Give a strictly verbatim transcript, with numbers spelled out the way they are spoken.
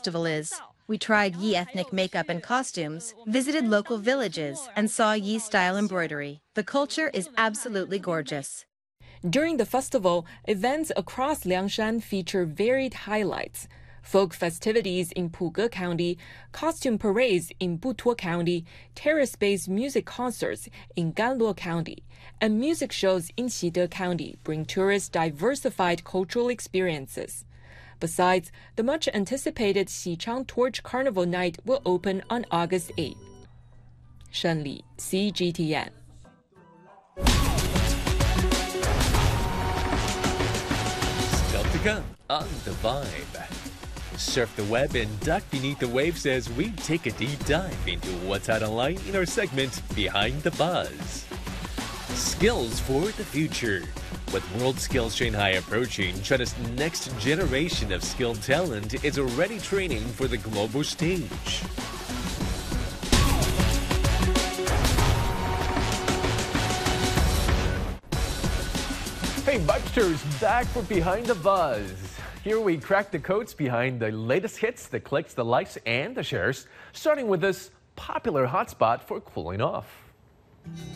festival is. We tried Yi ethnic makeup and costumes, visited local villages, and saw Yi style embroidery. The culture is absolutely gorgeous. During the festival, events across Liangshan feature varied highlights. Folk festivities in Puge County, costume parades in Butuo County, terrace-based music concerts in Ganluo County, and music shows in Xide County bring tourists diversified cultural experiences. Besides, the much-anticipated Xichang Torch Carnival Night will open on August eighth. Shen Li, C G T N. Still to come on The Vibe. Surf the web and duck beneath the waves as we take a deep dive into what's out online in our segment Behind the Buzz. Skills for the future. With World Skills Shanghai approaching, China's next generation of skilled talent is already training for the global stage. Hey, Buzsters, back for Behind the Buzz. Here we crack the codes behind the latest hits, the clicks, the likes, and the shares, starting with this popular hotspot for cooling off.